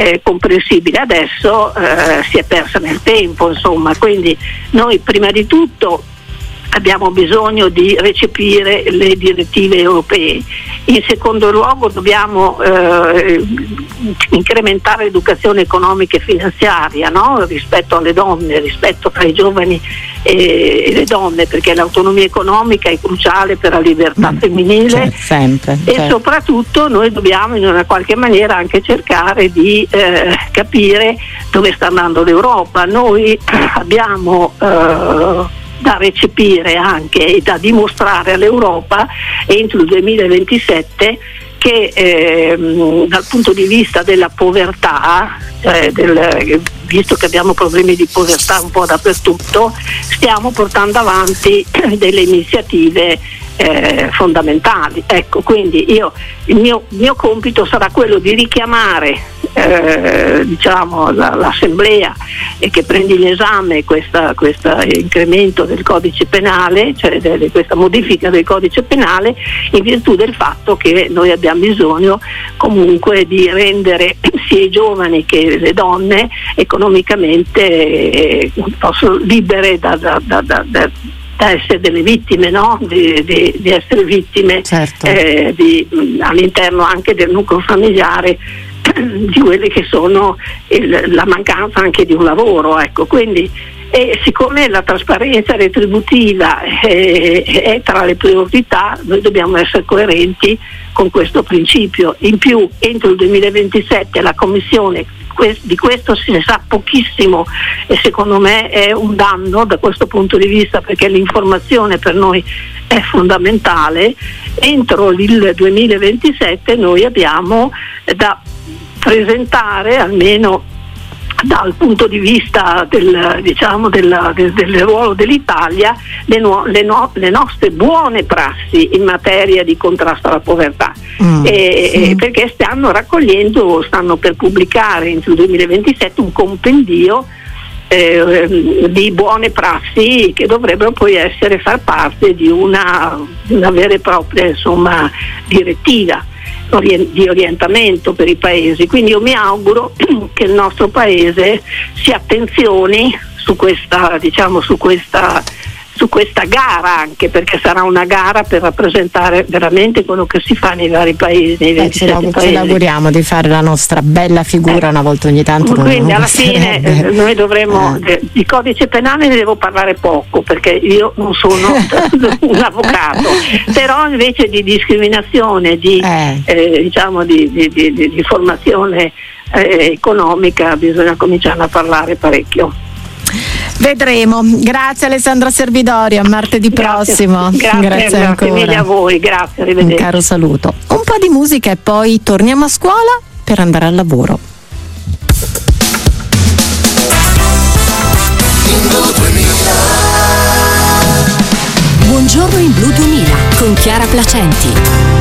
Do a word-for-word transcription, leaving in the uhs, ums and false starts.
eh, comprensibile. Adesso eh, si è persa nel tempo, insomma, quindi noi prima di tutto abbiamo bisogno di recepire le direttive europee. In secondo luogo dobbiamo eh, incrementare l'educazione economica e finanziaria, no? Rispetto alle donne, rispetto tra i giovani e, e le donne, perché l'autonomia economica è cruciale per la libertà mm, femminile, cioè, sempre, e certo. soprattutto noi dobbiamo in una qualche maniera anche cercare di eh, capire dove sta andando l'Europa. Noi abbiamo eh, da recepire anche e da dimostrare all'Europa entro il duemilaventisette che ehm, dal punto di vista della povertà, cioè del, visto che abbiamo problemi di povertà un po' dappertutto, stiamo portando avanti delle iniziative eh, fondamentali. Ecco, quindi io il mio, il mio compito sarà quello di richiamare Eh, diciamo la, l'assemblea e che prende in esame questo incremento del codice penale, cioè de, questa modifica del codice penale, in virtù del fatto che noi abbiamo bisogno comunque di rendere sia i giovani che le donne economicamente eh, libere da, da, da, da, da da essere delle vittime, no? di, di, di essere vittime, certo. eh, di, all'interno anche del nucleo familiare, di quelle che sono il, la mancanza anche di un lavoro, ecco. Quindi e siccome la trasparenza retributiva è, è tra le priorità, noi dobbiamo essere coerenti con questo principio. In più entro il duemilaventisette la Commissione, di questo si ne sa pochissimo e secondo me è un danno da questo punto di vista, perché l'informazione per noi è fondamentale. Entro il duemilaventisette noi abbiamo da presentare, almeno dal punto di vista del, diciamo del, del, del ruolo dell'Italia, le, no, le, no, le nostre buone prassi in materia di contrasto alla povertà, mm, e, sì. perché stanno raccogliendo, stanno per pubblicare entro il duemilaventisette un compendio eh, di buone prassi che dovrebbero poi essere far parte di una, una vera e propria, insomma, direttiva di orientamento per i paesi. Quindi io mi auguro che il nostro paese si attenzioni su questa, diciamo, su questa su questa gara, anche perché sarà una gara per rappresentare veramente quello che si fa nei vari paesi, nei ventisette eh, ci, paesi. Ci lavoriamo di fare la nostra bella figura eh. una volta ogni tanto. Quindi non, non alla fine eh, noi dovremmo eh. di codice penale ne devo parlare poco, perché io non sono un avvocato, però invece di discriminazione, di eh. Eh, diciamo di, di, di, di formazione eh, economica bisogna cominciare a parlare parecchio. Vedremo. Grazie Alessandra Servidorio, a martedì grazie, prossimo. Grazie, grazie, grazie ancora. mille a voi, grazie, arrivederci. Un caro saluto. Un po' di musica e poi torniamo a scuola per andare al lavoro. Buongiorno in Blu duemila con Chiara Placenti.